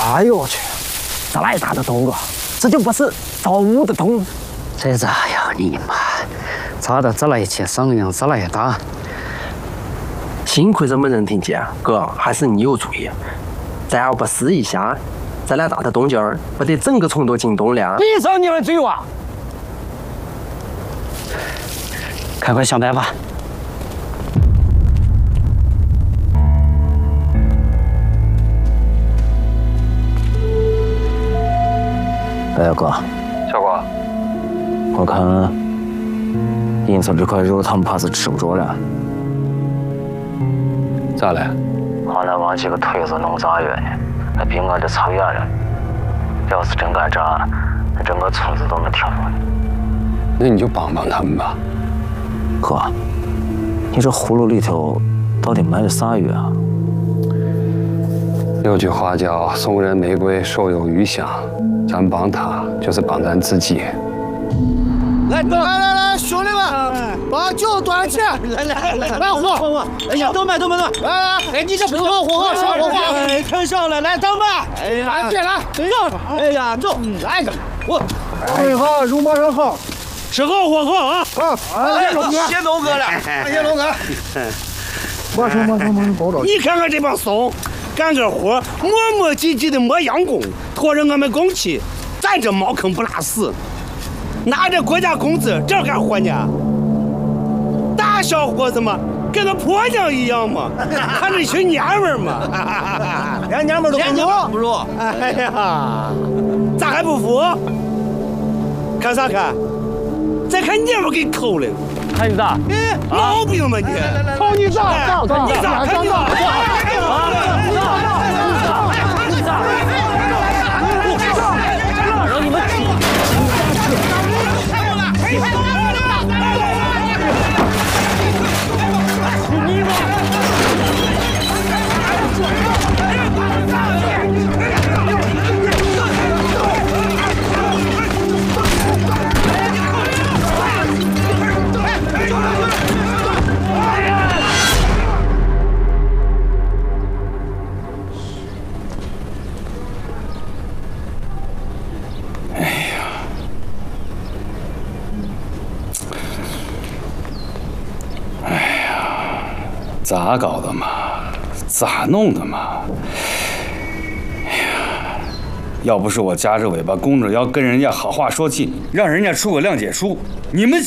哎呦我去，这哪打得动啊？这就不是走得动。 这咋呀你妈？咋的？这来去上梁，这来打？ 幸亏这没人听见，哥，还是你有主意。再要不试一下，这哪打得动劲儿？不得整个重夺进东梁？ 闭上你的嘴哇！赶快想办法。 哎哥， 小郭， 我看银城这块肉他们怕是吃不着了。 咋了？ 俺那往几个腿子弄咋样呢？那比我这差远了。要是真敢炸，那整个村子都能听着。 那你就帮帮他们吧。 哥，你这葫芦里头到底埋的啥药啊？ 有句话叫“送人玫瑰，手有余香”，咱帮他就是帮咱自己。 来，兄弟们，把酒端起来！来火！ 哎呀，都慢！ 来，你这火！ 哎，太少了，来等吧！ 哎呀，别来！ 哎呀，走， 来个我。 哎好，肉马上好， 吃好喝好啊！ 谢龙哥了，谢龙哥。 马上包着。 你看看这帮怂，干个活磨唧唧的磨洋工，拖着我们工期，咱这茅坑不拉屎。拿着国家工资这干活呢？大小伙子们跟那婆娘一样嘛，看着群娘们嘛，连娘们都不如。哎呀，咋还不服？看啥看？再看你们给抠了。 看你咋？ 毛病嘛你！ 好你咋？ 你咋？看你咋？ 让你们咋搞的嘛？咋弄的嘛？哎呀，要不是我夹着尾巴供着要跟人家好话说气，让人家出个谅解书，你们